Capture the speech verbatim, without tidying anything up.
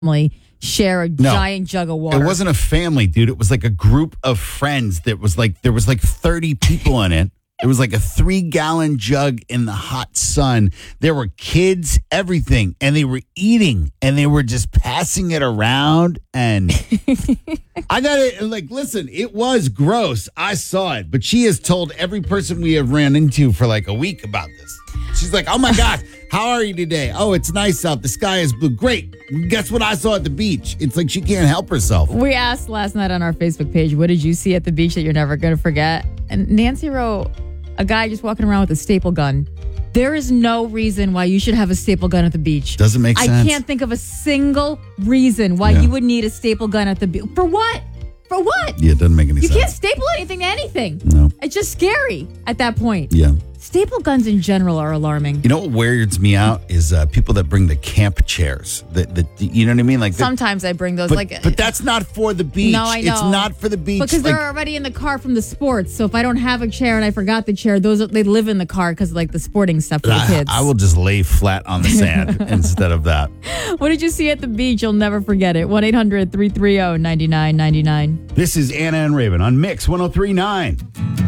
family share a No. giant jug of water. It wasn't a family, dude. It was like a group of friends that was like, there was like thirty people in it. It was like a three gallon jug in the hot sun. There were kids, everything, and they were eating and they were just passing it around. And I got it. Like, listen, it was gross. I saw it, but she has told every person we have ran into for like a week about this. She's like, oh my gosh, how are you today? Oh, it's nice out. The sky is blue. Great. Guess what I saw at the beach? It's like she can't help herself. We asked last night on our Facebook page, what did you see at the beach that you're never going to forget? And Nancy wrote, a guy just walking around with a staple gun. There is no reason why you should have a staple gun at the beach. Doesn't make sense. I can't think of a single reason why Yeah. you would need a staple gun at the beach. For what? For what? Yeah, it doesn't make any You sense. can't staple anything to anything. No. It's just scary at that point. Yeah. Staple guns in general are alarming. You know what weirds me out is uh, people that bring the camp chairs. The, the, you know what I mean? Like the- Sometimes I bring those. but, like, but that's not for the beach. No, I know. It's not for the beach. because Like, they're already in the car from the sports. So if I don't have a chair and I forgot the chair, those they live in the car because like the sporting stuff for the I, kids. I will just lay flat on the sand instead of that. What did you see at the beach? You'll never forget it. one eight hundred three three zero nine nine nine nine. This is Anna and Raven on Mix one oh three point nine.